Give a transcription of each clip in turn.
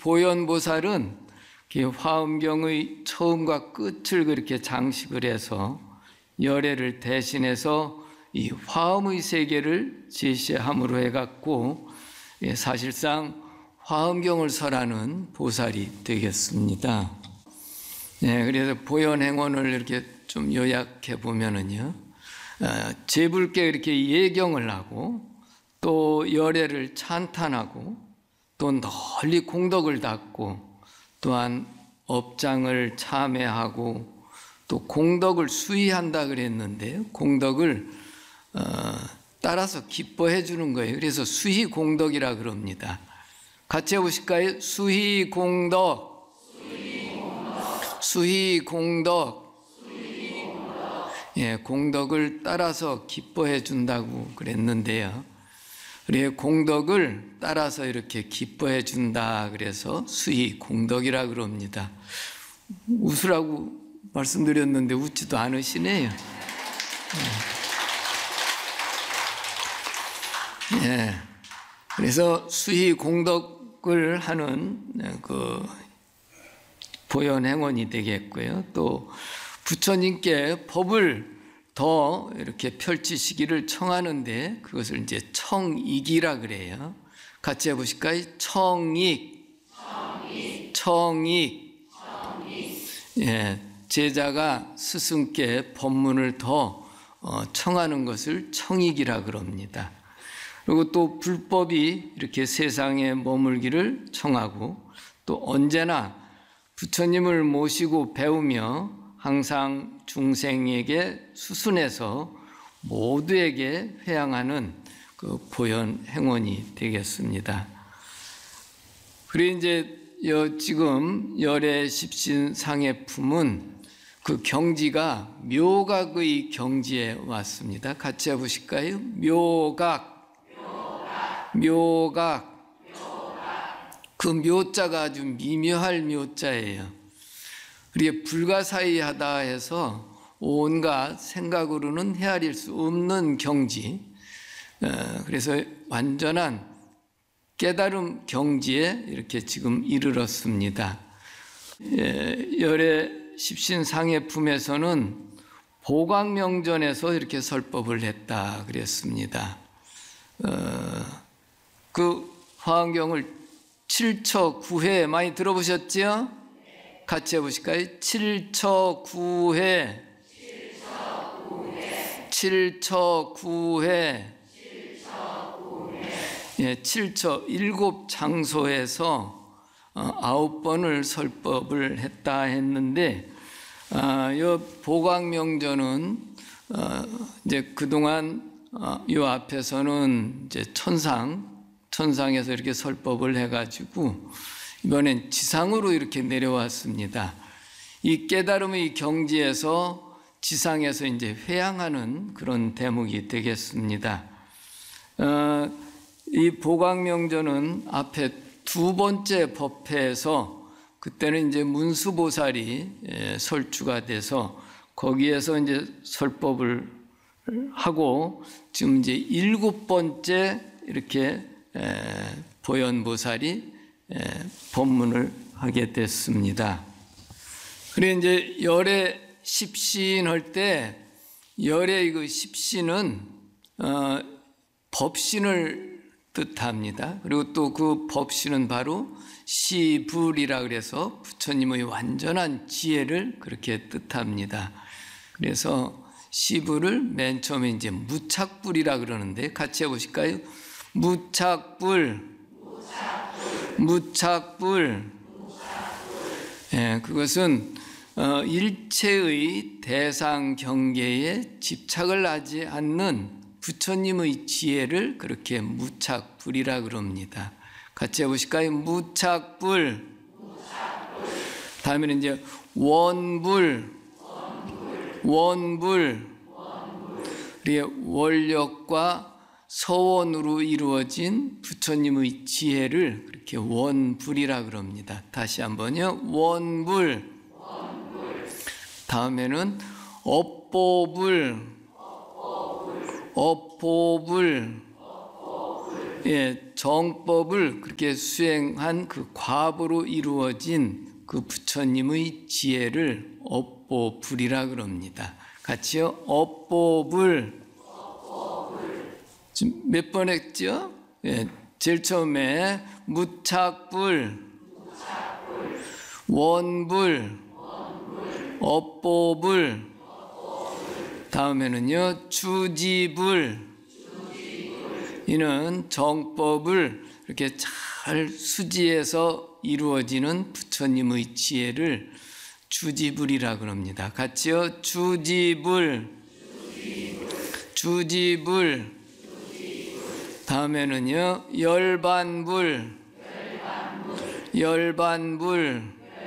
보현보살은 화엄경의 처음과 끝을 그렇게 장식을 해서 열애를 대신해서 이 화엄의 세계를 제시함으로 해갖고 사실상 화엄경을 설하는 보살이 되겠습니다. 그래서 보현행원을 이렇게 좀 요약해 보면은요, 제불께 이렇게 예경을 하고 또 열애를 찬탄하고 또 널리 공덕을 닦고 또한 업장을 참회하고 또 공덕을 수의한다 그랬는데 공덕을 따라서 기뻐해 주는 거예요. 그래서 수의공덕이라 그럽니다. 같이 해보실까요? 수의공덕, 수의공덕. 공덕을 따라서 기뻐해 준다고 그랬는데요. 우리의 공덕을 따라서 이렇게 기뻐해 준다 그래서 수의공덕이라 그럽니다. 웃으라고 말씀드렸는데 웃지도 않으시네요. 그래서 수의공덕을 하는 그 보현행원이 되겠고요. 또 부처님께 법을 더 이렇게 펼치시기를 청하는데 그것을 이제 청익이라 그래요. 같이 해보실까요? 청익. 제자가 스승께 법문을 더 청하는 것을 청익이라 그럽니다. 그리고 또 불법이 이렇게 세상에 머물기를 청하고 또 언제나 부처님을 모시고 배우며 항상 중생에게 수순해서 모두에게 회양하는 그 보현행원이 되겠습니다. 그리고 이제 지금 열애 십신상해품은 그 경지가 묘각의 경지에 왔습니다. 같이 해보실까요? 묘각. 그 묘자가 아주 미묘할 묘자예요. 우리가 불가사의하다 해서 온갖 생각으로는 헤아릴 수 없는 경지. 그래서 완전한 깨달음 경지에 이렇게 지금 이르렀습니다. 열애 십신상해품에서는 보광명전에서 이렇게 설법을 했다 그랬습니다. 그 화엄경을 7처 9회 많이 들어보셨지요? 같이 해보실까요? 7처 9회 7처 9회 7처 7장소에서 9번을 설법을 했다 했는데 이 보광명전은 이제 그동안 이 앞에서는 이제 천상에서 이렇게 설법을 해가지고 이번엔 지상으로 이렇게 내려왔습니다. 이 깨달음의 경지에서 지상에서 이제 회양하는 그런 대목이 되겠습니다. 이 보광명전은 앞에 두 번째 법회에서 그때는 이제 문수보살이 설주가 돼서 거기에서 이제 설법을 하고 지금 이제 7번째 이렇게 보현보살이 법문을 하게 됐습니다. 그리고 이제 열애 십신 할 때 열애 그 십신은 법신을 뜻합니다. 그리고 또 그 법신은 바로 시불이라 그래서 부처님의 완전한 지혜를 그렇게 뜻합니다. 그래서 시불을 맨 처음에 이제 무착불이라 그러는데 같이 해보실까요? 무착불. 그것은 일체의 대상 경계에 집착을 하지 않는 부처님의 지혜를 그렇게 무착불이라 그럽니다. 같이 해보실까요? 무착불. 다음에는 이제 원불. 원력과 서원으로 이루어진 부처님의 지혜를 그렇게 원불이라 그럽니다. 다시 한번요. 원불. 다음에는 업보불. 예, 정법을 그렇게 수행한 그 과보로 이루어진 그 부처님의 지혜를 업보불이라 그럽니다. 같이요. 업보불. 지금 몇 번 했죠? 예, 제일 처음에 무착불, 원불, 업보불, 다음에는요 주지불. 이는 정법을 이렇게 잘 수지해서 이루어지는 부처님의 지혜를 주지불이라 그럽니다. 같이요. 주지불, 주지불. 다음에는요 열반불, 열반불.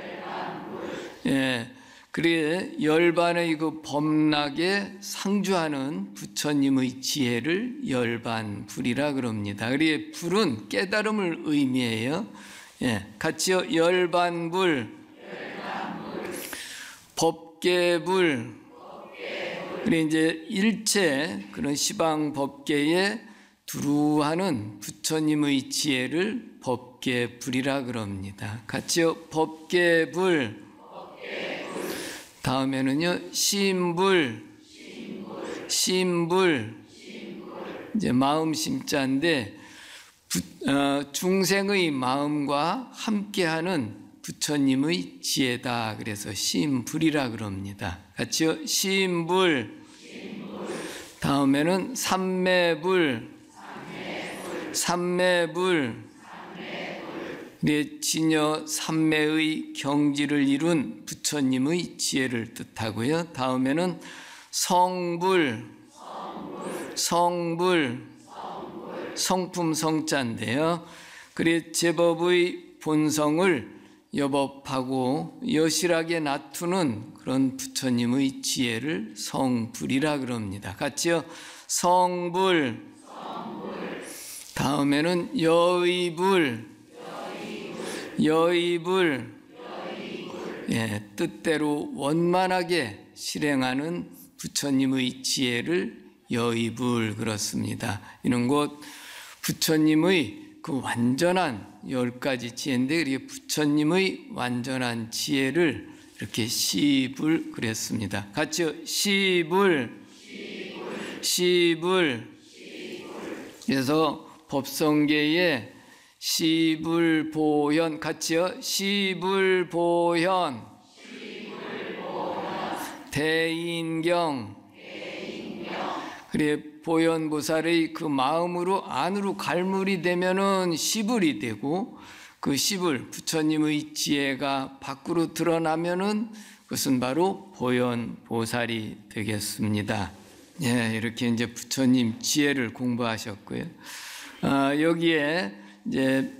예, 그래 열반의 그 범락에 상주하는 부처님의 지혜를 열반불이라 그럽니다. 그래 불은 깨달음을 의미해요. 예, 같이요. 열반불, 법계불. 그래 이제 일체 그런 시방 법계에 두루하는 부처님의 지혜를 법계불이라 그럽니다. 같이요. 법계불. 다음에는요 심불, 심불. 이제 마음 심자인데 중생의 마음과 함께하는 부처님의 지혜다. 그래서 심불이라 그럽니다. 같이요. 심불. 다음에는 삼매불, 삼매불. 진여 삼매의 경지를 이룬 부처님의 지혜를 뜻하고요. 다음에는 성불, 성불. 성품 성자인데요. 그래 제법의 본성을 여법하고 여실하게 나투는 그런 부처님의 지혜를 성불이라 그럽니다. 같이요. 성불. 다음에는 여의불, 여의불. 예, 뜻대로 원만하게 실행하는 부처님의 지혜를 여의불 그렇습니다. 이는 곧 부처님의 그 완전한 10가지 지혜인데 그게 부처님의 완전한 지혜를 이렇게 시불 그랬습니다. 같이요. 시불, 시불. 그래서 법성계에 시불보현. 같이요. 시불보현, 대인경. 그래 보현보살의 그 마음으로 안으로 갈물이 되면은 시불이 되고 그 시불 부처님의 지혜가 밖으로 드러나면은 그것은 바로 보현보살이 되겠습니다. 예, 이렇게 이제 부처님 지혜를 공부하셨고요. 여기에 이제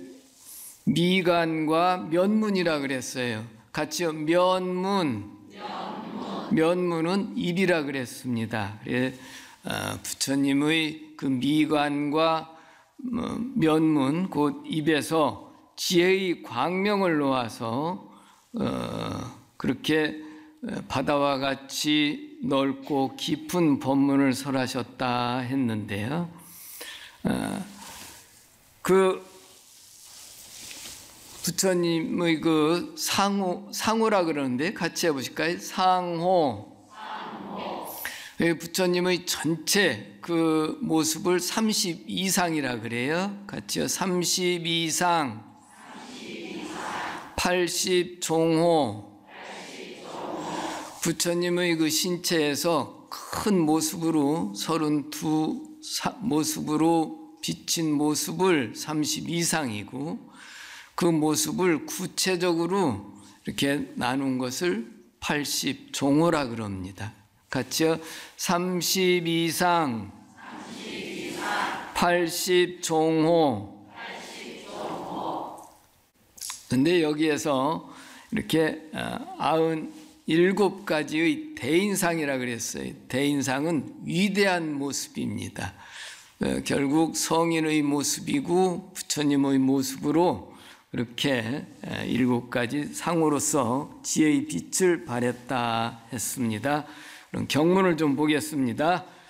미간과 면문이라 그랬어요. 같이요. 면문, 면문은 입이라 그랬습니다. 그래 부처님의 그 미간과 면문 곧 입에서 지혜의 광명을 놓아서 그렇게 바다와 같이 넓고 깊은 법문을 설하셨다 했는데요. 그 부처님의 그 상호라 그러는데 같이 해보실까요? 상호. 부처님의 전체 그 모습을 32상이라 그래요. 같이요. 32상, 80종호. 부처님의 그 신체에서 큰 모습으로 32 모습으로 비친 모습을 32상이고 그 모습을 구체적으로 이렇게 나눈 것을 80종호라 그럽니다. 같이요. 32상, 80종호. 근데 여기에서 이렇게 97가지의 대인상이라 그랬어요. 대인상은 위대한 모습입니다. 결국 성인의 모습이고 부처님의 모습으로 그렇게 7가지 상으로서 지혜의 빛을 발했다 했습니다. 그럼 경문을 좀 보겠습니다.